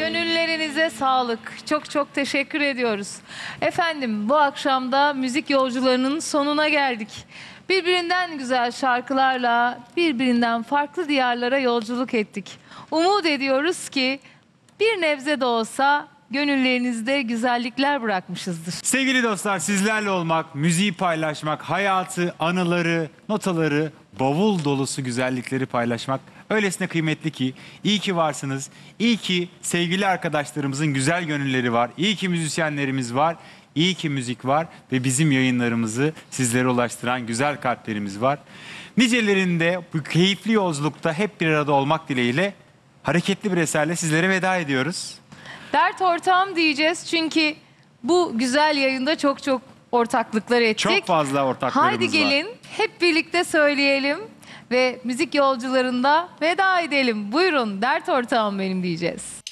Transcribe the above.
Gönüllerinize sağlık. Çok çok teşekkür ediyoruz. Efendim, bu akşam da müzik yolcularının sonuna geldik. Birbirinden güzel şarkılarla birbirinden farklı diyarlara yolculuk ettik. Umut ediyoruz ki bir nebze de olsa gönüllerinizde güzellikler bırakmışızdır. Sevgili dostlar, sizlerle olmak, müziği paylaşmak, hayatı, anıları, notaları, bavul dolusu güzellikleri paylaşmak öylesine kıymetli ki. İyi ki varsınız. İyi ki sevgili arkadaşlarımızın güzel gönülleri var. İyi ki müzisyenlerimiz var. İyi ki müzik var ve bizim yayınlarımızı sizlere ulaştıran güzel kalplerimiz var. Nicelerinde bu keyifli yolculukta hep bir arada olmak dileğiyle hareketli bir eserle sizlere veda ediyoruz. Dert ortağım diyeceğiz çünkü bu güzel yayında çok çok ortaklıklar ettik. Çok fazla ortaklarımız var. Haydi gelin hep birlikte söyleyelim ve müzik yolcularında veda edelim. Buyurun, dert ortağım benim diyeceğiz.